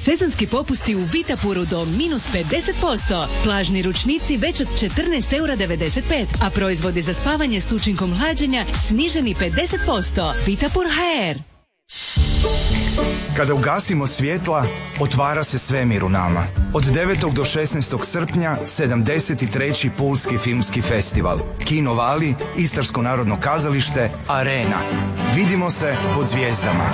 Sezonski popusti u Vitapuru do minus 50%. Plažni ručnici već od 14,95 €, a proizvodi za spavanje s učinkom hlađenja sniženi 50%. Vitapur HR. Kada ugasimo svjetla, otvara se svemir u nama. Od 9. do 16. srpnja 73. Pulski filmski festival. Kino Vali, Istarsko narodno kazalište, Arena. Vidimo se pod zvijezdama.